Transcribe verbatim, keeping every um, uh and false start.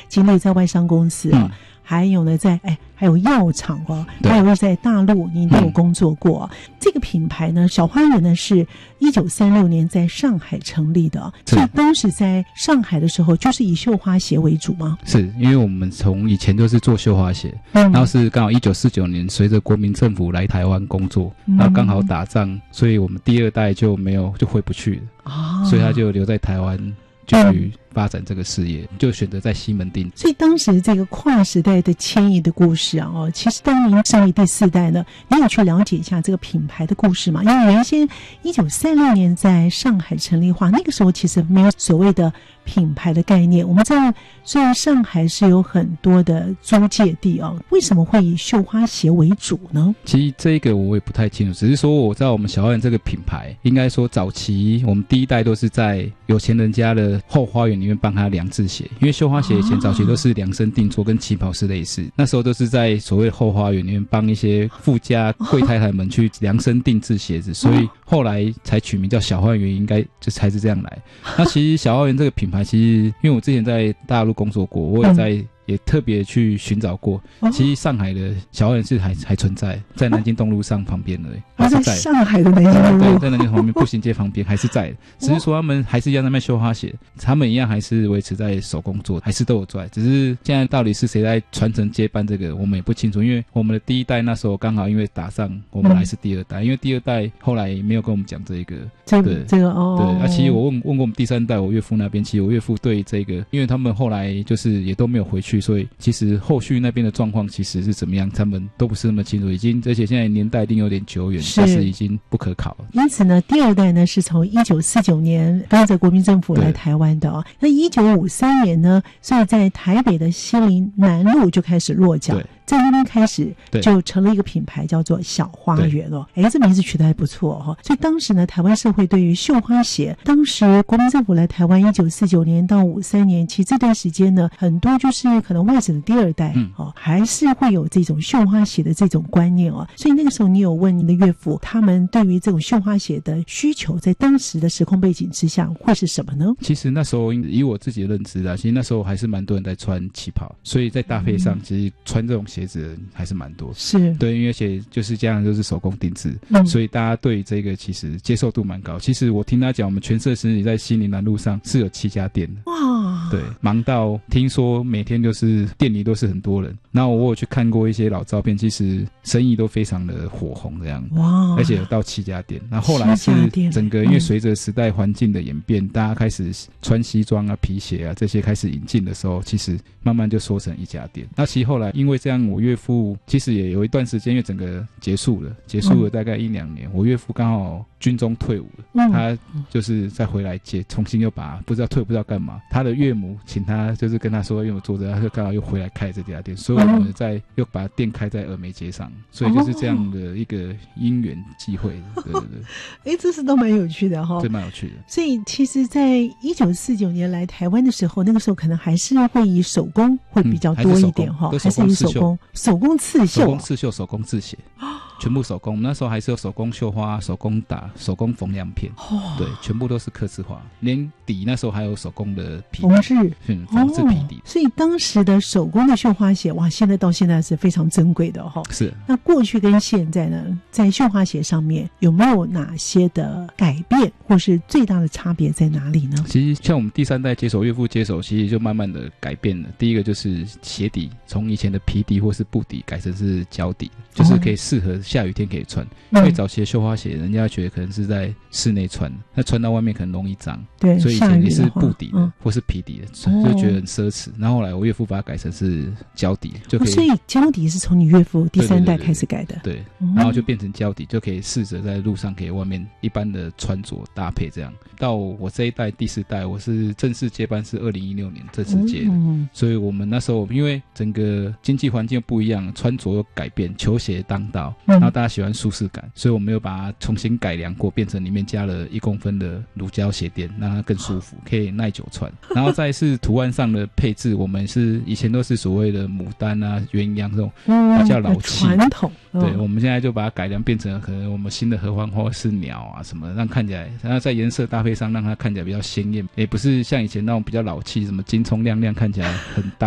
经历在外商公司哦、嗯，还有呢在哎还有药厂哦，还有在大陆您都有工作过、哦嗯、这个品牌呢小花园呢是一九三六年在上海成立的，所以当时在上海的时候就是以绣花鞋为主吗？ 是，因为我们从以前都是做绣花鞋、嗯、然后是刚好一九四九年随着国民政府来台湾工作、嗯、然后刚好打仗，所以我们第二代就没有就回不去了、哦、所以他就留在台湾继续发展这个事业、嗯、就选择在西门町。 所以当时这个跨时代的迁移的故事啊，哦，其实当您身为第四代呢，你有去了解一下这个品牌的故事吗？因为原先一九三六年在上海成立化，那个时候其实没有所谓的品牌的概念。我们知道虽然上海是有很多的租界地啊，为什么会以绣花鞋为主呢？ 其实这个我也不太清楚，只是说我知道我们小花园这个品牌应该说早期我们第一代都是在有钱人家的后花园里面帮他量制鞋，因为绣花鞋以前早期都是量身定做，跟旗袍是类似、哦、那时候都是在所谓后花园里面帮一些富家贵太太们去量身定制鞋子、哦、所以后来才取名叫小花园，应该就才是这样来。那其实小花园这个品牌其实因为我之前在大陆工作过，我也在、嗯也特别去寻找过、哦、其实上海的小花园是还还存在，在南京东路上旁边而已，还是在、 哦、上海的南京东路， 对，在南京旁边步行街旁边还是在，只是说他们还是一样在卖绣花鞋，他们一样还是维持在手工做，还是都有在，只是现在到底是谁在传承接班这个我们也不清楚，因为我们的第一代那时候刚好因为打仗，我们还是第二代、嗯、因为第二代后来没有跟我们讲这个这个这个哦， 对啊，其实我问问过我们第三代我岳父那边，其实我岳父对这个，因为他们后来就是也都没有回去，所以其实后续那边的状况其实是怎么样他们都不是那么清楚，已经而且现在年代一定有点久远，但是已经不可考了。 因此呢第二代呢是从一九四九年跟着国民政府来台湾的、哦、那一九五三年呢，所以在台北的西林南路就开始落脚，在那边开始就成了一个品牌叫做小花园哦，哎，这名字取得还不错哈、哦。所以当时呢台湾社会对于绣花鞋，当时国民政府来台湾一九四九年到五三年，其实这段时间呢很多就是可能外省的第二代、嗯、哦，还是会有这种绣花鞋的这种观念哦。所以那个时候你有问你的岳父，他们对于这种绣花鞋的需求在当时的时空背景之下会是什么呢？ 其实那时候以我自己的认知啊，其实那时候还是蛮多人在穿旗袍，所以在搭配上、嗯、其实穿这种鞋子的人还是蛮多， 是对， 因为而且就是这样，就是手工定制、嗯、所以大家对这个其实接受度蛮高。其实我听他讲，我们全社实体在西宁南路上是有七家店的，哇，对，忙到听说每天就是店里都是很多人，然后我有去看过一些老照片，其实生意都非常的火红这样，哇，而且有到七家店。然后后来是整个因为随着时代环境的演变、嗯、大家开始穿西装啊皮鞋啊这些开始引进的时候，其实慢慢就缩成一家店。那其实后来因为这样，我岳父其实也有一段时间，因为整个结束了结束了大概一两年、嗯、我岳父刚好军中退伍了、嗯、他就是再回来接，重新又把不知道退不知道干嘛，他的岳母请他就是跟他说，因为我做着，他就刚好又回来开这家店，所以我们在又把店开在峨眉街上，所以就是这样的一个因缘际会、哦、对对对，哎，这是都蛮有趣的哈、哦， 这蛮有趣的。 所以其实在一九四九年来台湾的时候，那个时候可能还是会以手工会比较多一点哈、嗯，还是以手工手工刺绣、 手工刺绣、手工制鞋，全部手工。我们那时候还是有手工绣花、手工打、手工缝样片、哦，对，全部都是客制化，连底那时候还有手工的皮缝制， 嗯，缝制皮底、哦。 所以当时的手工的绣花鞋，哇，现在到现在是非常珍贵的哈、哦。 是。 那过去跟现在呢，在绣花鞋上面有没有哪些的改变，或是最大的差别在哪里呢？ 其实像我们第三代接手，岳父接手，其实就慢慢的改变了。第一个就是鞋底，从以前的皮底或是布底改成是胶底，就是可以适合下雨天可以穿。因为早期的绣花鞋，人家觉得可能是在室内穿，那穿到外面可能容易脏，对，所以以前也是布底的、嗯、或是皮底的，就觉得很奢侈。然后后来我岳父把它改成是胶底，就可以、哦。所以胶底是从你岳父第三代开始改的， 对，对，对，对，然后就变成胶底，就可以试着在路上给外面一般的穿着搭配这样。到我这一代第四代，我是正式接班是二零一六年正式接的、嗯，所以我们那时候因为整个经济环境不一样，穿着又改变，球鞋当道，然后大家喜欢舒适感，所以我们又把它重新改良过，变成里面加了一公分的乳胶鞋垫，让它更舒服，可以耐久穿。然后再是图案上的配置，我们是以前都是所谓的牡丹啊、鸳鸯这种比较老气传统， 对，我们现在就把它改良变成可能我们新的合欢花是鸟啊什么，让看起来，然后在颜色搭配上让它看起来比较鲜艳，也不是像以前那种比较老气，什么金葱亮亮看起来很单